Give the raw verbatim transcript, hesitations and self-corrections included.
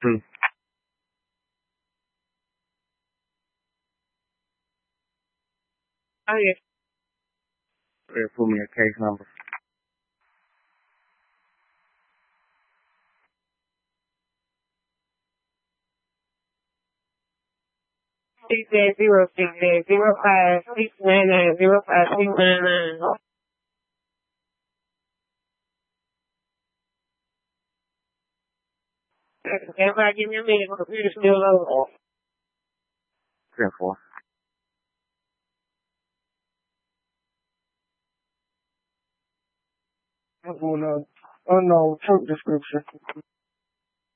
Hmm. Oh, yeah. Yeah, put me a case number. Six eight zero six eight zero five six nine nine zero five six nine nine. Everybody give me a minute. My computer's still low. ten four. I'm going on unknown truck description.